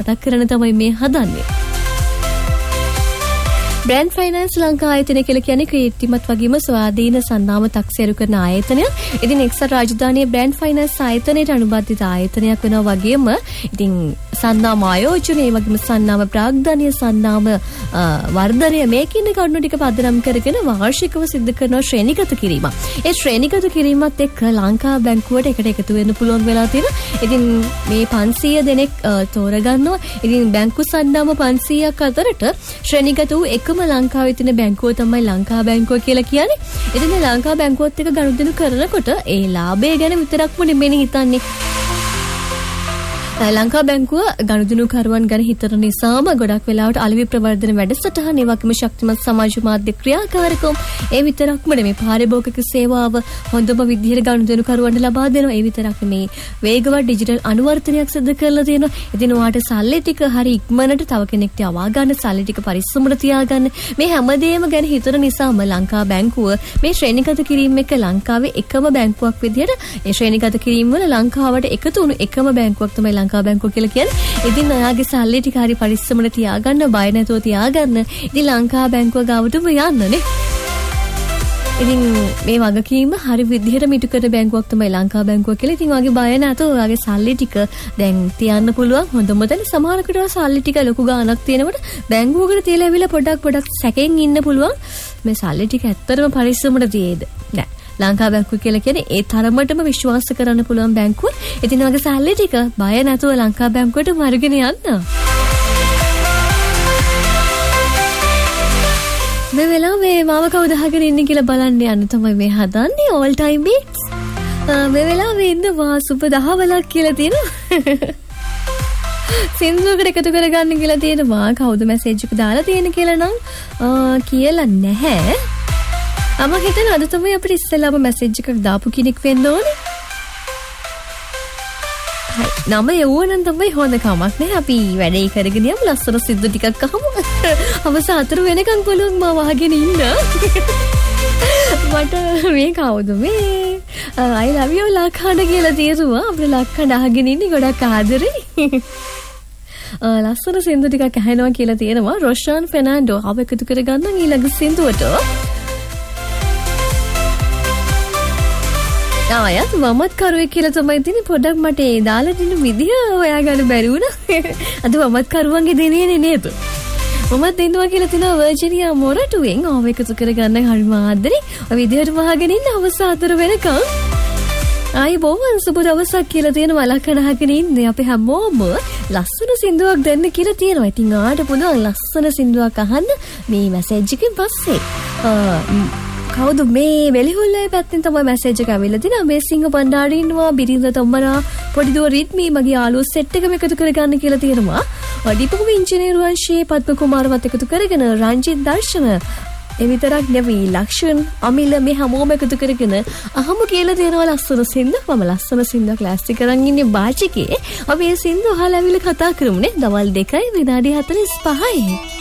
මතක් කරන තමයි මේ හදන්නේ. බ්‍රෑන්ඩ් ෆයිනෑන්ස් ලංකා ආයතනය කියලා කියන්නේ ක්‍රියාත්මක වගේම ස්වාධීන සන්නාම 탁සේරු කරන ආයතනයක්. ඉතින් එක්සත් රාජධානියේ බ්‍රෑන්ඩ් ෆයිනෑන්ස් ආයතනයට අනුබද්ධිත ආයතනයක් වෙනවා වගේම ඉතින් සන්නාම ආයෝජනය වගේම සන්නාම ප්‍රාග්ධනීය සන්නාම වර්ධනය මේකින කරුණු ටික පදනම් කරගෙන වාර්ෂිකව සිදු කරන ශ්‍රේණිගත කිරීමක්. ඒ ශ්‍රේණිගත කිරීමත් එක්ක ලංකා බැංකුවට එකට එකතු වෙන්න පුළුවන් වෙලා තියෙනවා. ඉතින් මේ 500 දෙනෙක් තෝරගන්නවා. ඉතින් බැංකු සන්නාම 500ක් අතරට ශ්‍රේණිගත වූ එකම ලංකාවේ තියෙන බැංකුව තමයි ලංකා බැංකුව කියලා කියන්නේ. ඉතින් මේ ලංකා බැංකුවත් එක්ක ගනුදෙනු කරනකොට ඒ ලාභය ගැන විතරක්ම නෙමෙයි හිතන්නේ. ලංකා බැංකුව ගනුදෙනුකරුවන් ගැන හිතන නිසාම ගොඩක් වෙලාවට අලෙවි ප්‍රවර්ධන වැඩසටහන ඒ වගේම ශක්තිමත් සමාජ මාධ්‍ය ක්‍රියාකාරකම් ඒ විතරක්ම නෙමෙයි පාරිභෝගික සේවාව හොඳම විදිහට ගනුදෙනුකරුවන්ට ලබා දෙනවා. ඒ විතරක් නෙමෙයි වේගවත් ඩිජිටල් අනුවර්තනයක් සිදු කරලා තියෙනවා. ඉතින් ඔයාට සල්ලි ටික හරි ඉක්මනට තව කෙනෙක්ට යවා ගන්න සල්ලි ටික පරිස්සමට තියාගන්න මේ හැමදේම ගැන හිතන නිසාම ලංකා බැංකුව මේ ශ්‍රේණිගත කිරීම එක ලංකාවේ එකම බැංකුවක් විදිහට ඒ ශ්‍රේණිගත කිරීම වල ලංකාවට එකතු වුණු එකම බැංකුවක් තමයි ලංකා බැංකුව කියලා කියන්නේ. ඉතින් ඔයාගේ සල්ලි ටික හරි පරිස්සමට තියාගන්න, බය නැතුව තියාගන්න. ඉතින් ලංකා බැංකුව ගාවටම යන්නනේ. ඉතින් මේ වගකීම හරි විදිහට මිටු කර බැංකුවක් තමයි ලංකා බැංකුව කියලා. ඉතින් ඔයාගේ බය නැතුව ඔයාගේ සල්ලි ටික දැන් තියන්න පුළුවන්. හොඳම තැන සමහරකට සල්ලි ටික ලොකු ගාණක් තියෙනකොට බැංකුවකට තියලා ඇවිල්ලා පොඩක් සැකෙන් ඉන්න පුළුවන්. මේ සල්ලි ටික ඇත්තටම පරිස්සමට තියේද? නෑ. ලංකා බැංකුව කියලා කියන්නේ ඒ තරමටම විශ්වාස කරන්න පුළුවන් බැංකුව. ඉතින් ඔයාගේ සල්ලි ටික බය නැතුව ලංකා බැංකුවට අරගෙන යන්න. මේ වෙලාවේ මාව කවුද අහගෙන ඉන්නේ කියලා බලන්න යන්න තමයි මේ හදන්නේ all time beats. මේ වෙලාවේ ඉන්නවා සුබ දහවලක් කියලා තියෙනවා. සින්දුවකට එකතු කරගන්න කියලා තියෙනවා. කවුද මැසේජ් එක දාලා තියෙන කියලා නම් කියලා නැහැ. අම හිතන අද තමයි අපිට ඉස්සෙල්ලාම මැසේජ් එකක් දාපු කෙනෙක් වෙන්න ඕනේ. නම යවුවනම් තමයි හොඳ කමක් නැහැ. අපි වැඩේ කරගෙන යමු. ලස්සන සිද්දු ටිකක් අහමු. අවස 4 වෙනකන් පුළුවන් මම වහගෙන ඉන්න. මට මේ කවුද මේ? I love you ලක්හඬ කියලා තියෙනවා. අපේ ලක්හඬ අහගෙන ඉන්නේ ගොඩක් ආදරේ. ලස්සන සින්දු ටිකක් අහනවා කියලා තියෙනවා. රොෂාන් ෆෙර්නැන්ඩෝ ආව එකතු කරගන්න ඊළඟ සින්දුවට. ආයත් වමත් කරුවෙක් කියලා තමයි තියෙන්නේ. පොඩක් මට ඒ දාලා දින විදිහ හොයාගන්න බැරි වුණා. අද වමත් කරුවන්ගේ දිනේ නේද? මමත් දෙන්නවා කියලා තිනවා වර්ජිනියා මොරටුවෙන් ආව එකතු කරගන්න හරිම ආදරේ. ඔය විදිහට වහගෙන ඉන්න අවස 4 වෙනකන්. ආයි බොහොම සුබ දවසක් කියලා තියෙනවා. ලක්කන අහගෙන ඉන්නේ අපි හැමෝම ලස්සන සින්දුවක් දෙන්න කියලා තියෙනවා. ඉතින් ආට පුළුවන් ලස්සන සින්දුවක් අහන්න මේ මැසේජ් එකෙන් පස්සේ. කවුද මේ වෙලිහුල්ලේ පැත්තෙන් තමයි මැසේජ් එක ආවිල්ලා තිනා. මේ සිංහ බණ්ඩාරි ඉන්නවා, බිරිඳ තොම්බරා, පොඩි දුව රිද්මී මගේ යාළුවෝ සෙට් එකම එකතු කරගන්න කියලා තියෙනවා. ඩිපුව ඉංජිනේරු වංශයේ පද්ම කුමාරවත් එකතු කරගෙන රංජිත් දර්ශන ඒ විතරක් නෙවෙයි ලක්ෂණ අමිල මේ හැමෝම එකතු කරගෙන අහමු කියලා තියෙනවා ලස්සන සින්දුවක්. මම ලස්සන සින්දුවක් ක්ලාස් එක කරන් ඉන්නේ බාචිකේ. අපි මේ සින්දුව අහලා ඇවිල්ලා කතා කරමුනේ. දවල් 2 විනාඩි 45යි.